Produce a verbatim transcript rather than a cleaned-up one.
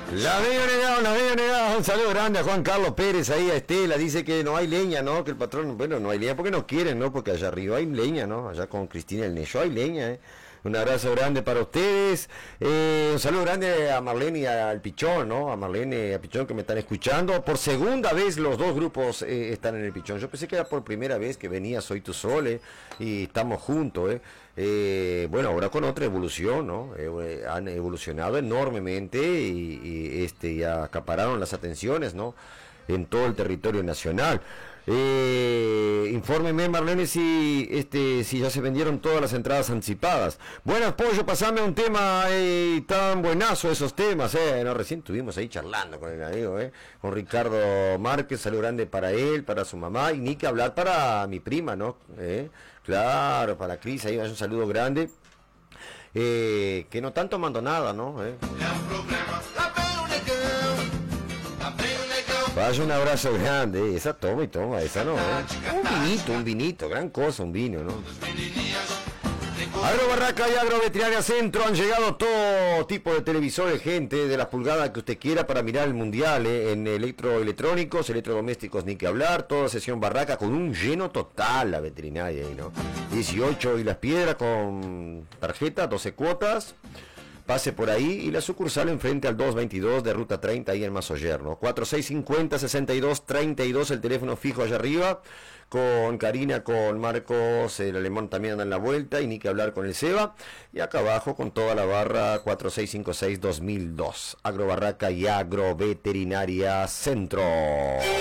La veo negado, la veo negado. Un saludo grande a Juan Carlos Pérez, ahí a Estela. Dice que no hay leña, ¿no? Que el patrón, bueno, no hay leña porque no quieren, ¿no? Porque allá arriba hay leña, ¿no? Allá con Cristina El Neyo hay leña, ¿eh? Un abrazo grande para ustedes. Eh, un saludo grande a Marlene y al Pichón, ¿no? A Marlene y a Pichón que me están escuchando. Por segunda vez los dos grupos eh, están en el Pichón. Yo pensé que era por primera vez que venía Soy Tu Sole y estamos juntos, ¿eh? Eh, bueno, ahora con otra evolución, ¿no? Eh, han evolucionado enormemente y, y este, ya acapararon las atenciones, ¿no? En todo el territorio nacional. Eh, infórmeme, Marlene, si este si ya se vendieron todas las entradas anticipadas. Buenas, Pollo, pasame un tema eh, tan buenazo esos temas, eh. No, recién estuvimos ahí charlando con el amigo, eh, con Ricardo Márquez, saludo grande para él, para su mamá, y ni que hablar para mi prima, ¿no? Eh, claro, para Cris, ahí va un saludo grande. Eh, que no tanto mando nada, ¿no? Eh. Vaya un abrazo grande, esa toma y toma, esa no, ¿eh? Un vinito, un vinito, gran cosa, un vino, ¿no? Agro Barraca y Agroveterinaria Centro han llegado todo tipo de televisores, gente, de las pulgadas que usted quiera para mirar el mundial, ¿eh? En electroelectrónicos, electrodomésticos, ni que hablar, toda sesión Barraca con un lleno total, la veterinaria ahí, ¿no? dieciocho y Las Piedras con tarjeta, doce cuotas. Pase por ahí y la sucursal enfrente al doscientos veintidós de Ruta treinta ahí en Masoyer, ¿no? cuatro seis cinco cero, seis dos tres dos, el teléfono fijo allá arriba, con Karina, con Marcos, el alemán también anda en la vuelta, y ni que hablar con el Seba, y acá abajo con toda la barra cuatro seis cinco seis dos mil dos, Agrobarraca y Agroveterinaria Centro.